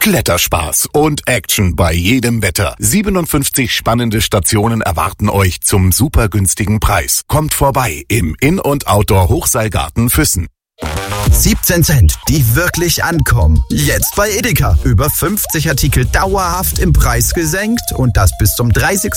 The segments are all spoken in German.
Kletterspaß und Action bei jedem Wetter. 57 spannende Stationen erwarten euch zum super günstigen Preis. Kommt vorbei im In- und Outdoor-Hochseilgarten Füssen. 17 Cent, die wirklich ankommen. Jetzt bei Edeka. Über 50 Artikel dauerhaft im Preis gesenkt und das bis zum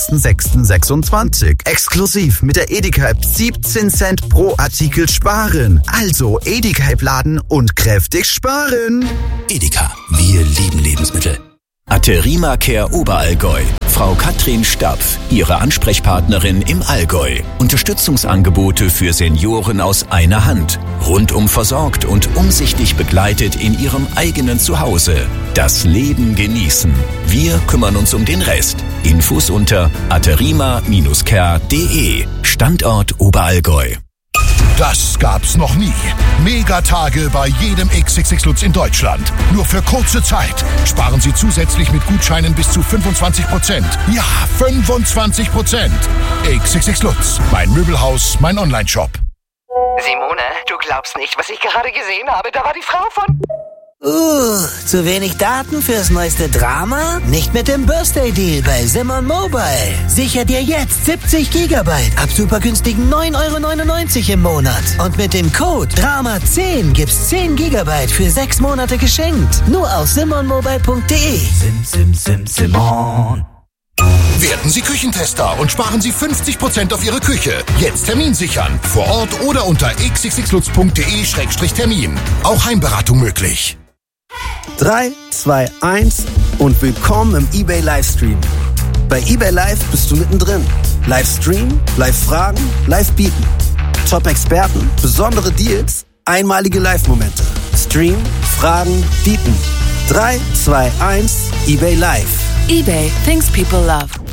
30.06.26. Exklusiv mit der Edeka-App 17 Cent pro Artikel sparen. Also Edeka-App laden und kräftig sparen. Edeka, wir lieben Lebensmittel. Aterima Care Oberallgäu. Frau Katrin Stapf, Ihre Ansprechpartnerin im Allgäu. Unterstützungsangebote für Senioren aus einer Hand. Rundum versorgt und umsichtig begleitet in Ihrem eigenen Zuhause. Das Leben genießen. Wir kümmern uns um den Rest. Infos unter aterima-care.de. Standort Oberallgäu. Das gab's noch nie. Megatage bei jedem XXX Lutz in Deutschland. Nur für kurze Zeit. Sparen Sie zusätzlich mit Gutscheinen bis zu 25%. Ja, 25%. XXX Lutz. Mein Möbelhaus, mein Onlineshop. Simone, du glaubst nicht, was ich gerade gesehen habe. Da war die Frau von... zu wenig Daten fürs neueste Drama? Nicht mit dem Birthday Deal bei Simon Mobile. Sicher dir jetzt 70 Gigabyte ab super günstigen 9,99 € im Monat. Und mit dem Code DRAMA10 gibt's 10 Gigabyte für 6 Monate geschenkt. Nur auf simonmobile.de. Simon. Werden Sie Küchentester und sparen Sie 50% auf Ihre Küche. Jetzt Termin sichern. Vor Ort oder unter xxxlutz.de/Termin. Auch Heimberatung möglich. 3, 2, 1 und willkommen im eBay Livestream. Bei eBay Live bist du mittendrin. Livestream, Live-Fragen, Live-Bieten. Top-Experten, besondere Deals, einmalige Live-Momente. Stream, Fragen, Bieten. 3, 2, 1, eBay Live. eBay, things people love.